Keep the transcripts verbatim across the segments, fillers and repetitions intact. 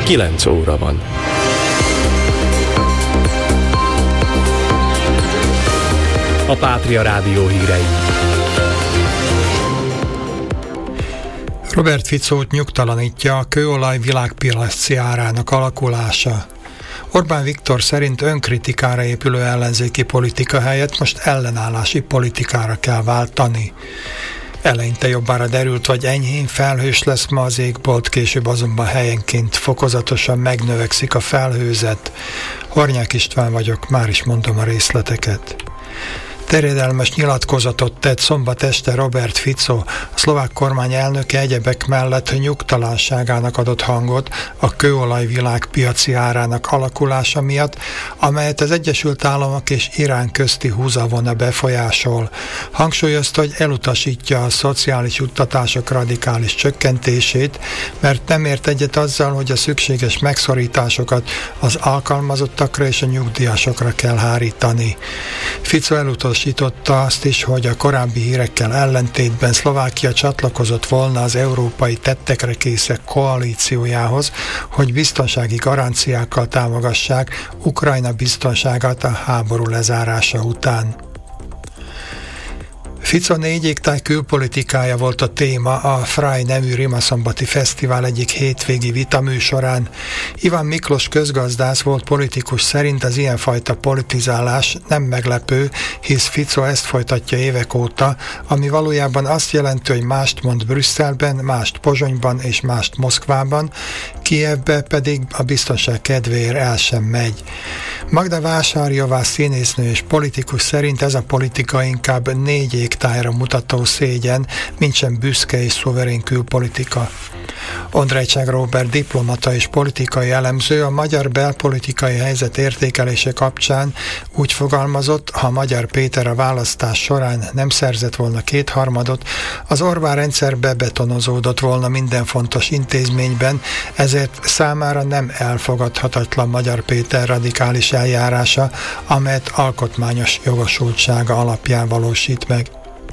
kilenc óra van. A Pátria Rádió hírei. Robert Ficót nyugtalanítja a kőolaj világpiaci árának alakulása. Orbán Viktor szerint önkritikára épülő ellenzéki politika helyett most ellenállási politikára kell váltani. Eleinte jobbára derült, vagy enyhén felhős lesz ma az égbolt, később azonban helyenként fokozatosan megnövekszik a felhőzet. Hornyák István vagyok, már is mondom a részleteket. Terjedelmes nyilatkozatot tett szombat este Robert Fico, a szlovák kormány elnöke egyebek mellett nyugtalanságának adott hangot a kőolaj világpiaci árának alakulása miatt, amelyet az Egyesült Államok és Irán közti húzavona befolyásol. Hangsúlyozta, hogy elutasítja a szociális juttatások radikális csökkentését, mert nem ért egyet azzal, hogy a szükséges megszorításokat az alkalmazottakra és a nyugdíjasokra kell hárítani. Fico elutasította azt is, hogy a korábbi hírekkel ellentétben Szlovákia csatlakozott volna az európai tettekre készek koalíciójához, hogy biztonsági garanciákkal támogassák Ukrajna biztonságát a háború lezárása után. Fico négy égtáj külpolitikája volt a téma a Fry nevű Rimaszombati Fesztivál egyik hétvégi vitaműsorán. Iván Miklós közgazdász volt politikus szerint az ilyenfajta politizálás nem meglepő, hisz Fico ezt folytatja évek óta, ami valójában azt jelenti, hogy mást mond Brüsszelben, mást Pozsonyban és mást Moszkvában, Kijevbe pedig a biztonság kedvéért el sem megy. Magda Vásárjová színésznő és politikus szerint ez a politika inkább négy égtájra mutató szégyen, mintsem büszke és szuverén külpolitika. Ondrejcsák Róbert diplomata és politikai elemző a magyar belpolitikai helyzet értékelése kapcsán úgy fogalmazott, ha Magyar Péter a választás során nem szerzett volna kétharmadot, az Orbán rendszer bebetonozódott volna minden fontos intézményben, ezért számára nem elfogadhatatlan Magyar Péter radikális eljárása, amelyet alkotmányos jogosultsága alapján valósít meg.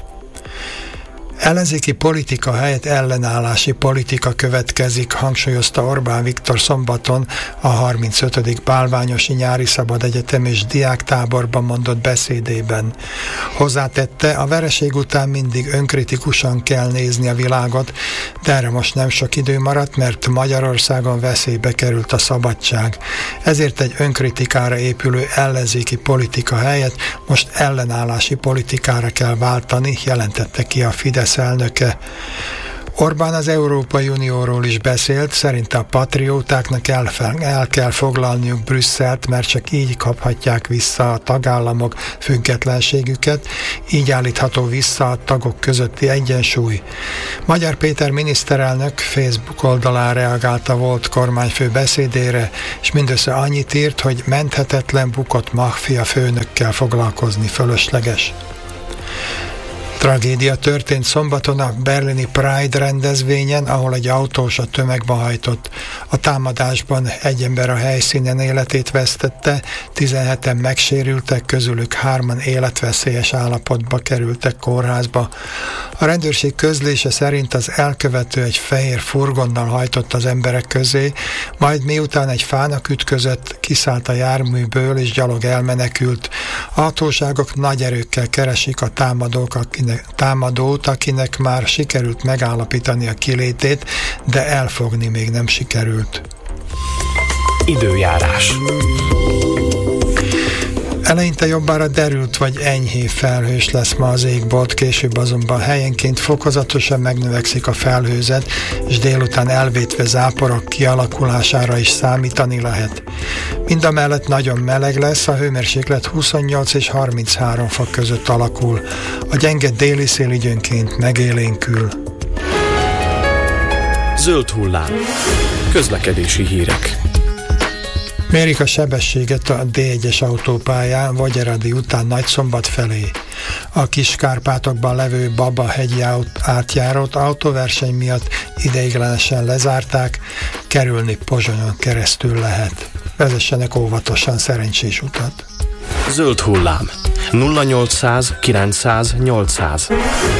Ellenzéki politika helyett ellenállási politika következik, hangsúlyozta Orbán Viktor szombaton a harmincötödik Bálványosi Nyári Szabad Egyetem és diáktáborban mondott beszédében. Hozzátette, a vereség után mindig önkritikusan kell nézni a világot, de erre most nem sok idő maradt, mert Magyarországon veszélybe került a szabadság. Ezért egy önkritikára épülő ellenzéki politika helyett most ellenállási politikára kell váltani, jelentette ki a Fidesz elnöke. Orbán az Európai Unióról is beszélt, szerint a patriótáknak el, el kell foglalniuk Brüsszelt, mert csak így kaphatják vissza a tagállamok függetlenségüket, így állítható vissza a tagok közötti egyensúly. Magyar Péter miniszterelnök Facebook oldalán reagálta volt kormányfő beszédére, és mindössze annyit írt, hogy menthetetlen bukott maffia főnökkel foglalkozni fölösleges. Tragédia történt szombaton a berlini Pride rendezvényen, ahol egy autós a tömegbe hajtott. A támadásban egy ember a helyszínen életét vesztette, tizenheten megsérültek, közülük hárman életveszélyes állapotba kerültek kórházba. A rendőrség közlése szerint az elkövető egy fehér furgonnal hajtott az emberek közé, majd miután egy fának ütközött, kiszállt a járműből és gyalog elmenekült. A hatóságok nagy erőkkel keresik a támadók, akinek támadót, akinek már sikerült megállapítani a kilétét, de elfogni még nem sikerült. Időjárás. Eleinte jobbára derült vagy enyhé felhős lesz ma az égbolt, később azonban helyenként fokozatosan megnövekszik a felhőzet, és délután elvétve záporok kialakulására is számítani lehet. Mindamellett nagyon meleg lesz, a hőmérséklet huszonnyolc és harminchárom fok között alakul. A gyenge déli szél időnként megélénkül. Zöld hullám. Közlekedési hírek. Mérik a sebességet a dé egyes autópályán Vogyeradi után Nagyszombat felé. A Kis-Kárpátokban levő Baba-hegyi átjárót autóverseny miatt ideiglenesen lezárták, kerülni Pozsonyon keresztül lehet. Vezessenek óvatosan, szerencsés utat! Zöld hullám. nulla nyolcszáz kilencszáz nyolcszáz